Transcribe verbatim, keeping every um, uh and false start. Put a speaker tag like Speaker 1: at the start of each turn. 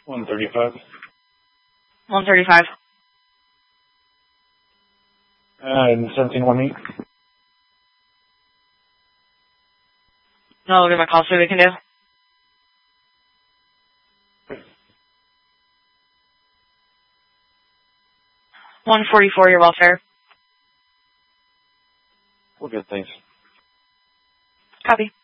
Speaker 1: one thirty-five.
Speaker 2: one thirty-five.
Speaker 1: And seventeen one eight.
Speaker 2: No, look at my call, see what we can do. one forty-four, your welfare.
Speaker 1: We're good, thanks.
Speaker 2: Copy.